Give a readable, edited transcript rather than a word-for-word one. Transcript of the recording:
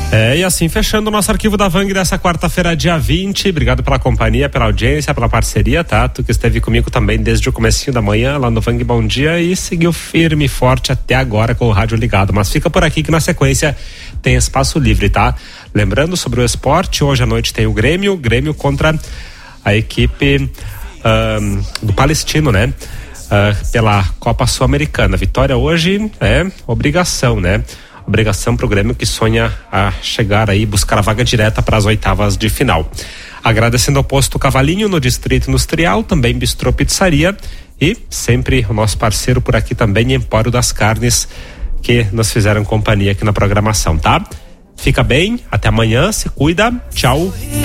E assim, fechando o nosso arquivo da Vang dessa quarta-feira, dia 20. Obrigado pela companhia, pela audiência, pela parceria, tá? Tu que esteve comigo também desde o comecinho da manhã lá no Vang Bom Dia e seguiu firme e forte até agora com o rádio ligado. Mas fica por aqui que na sequência tem espaço livre, tá? Lembrando sobre o esporte, hoje à noite tem o Grêmio contra a equipe do Palestino, né? Pela Copa Sul-Americana. Vitória hoje é obrigação, né? Obrigação pro Grêmio que sonha a chegar aí, buscar a vaga direta para as oitavas de final. Agradecendo ao Posto Cavalinho no Distrito Industrial, também Bistrô Pizzaria e sempre o nosso parceiro por aqui também, Empório das Carnes, que nos fizeram companhia aqui na programação, tá? Fica bem, até amanhã, se cuida, tchau.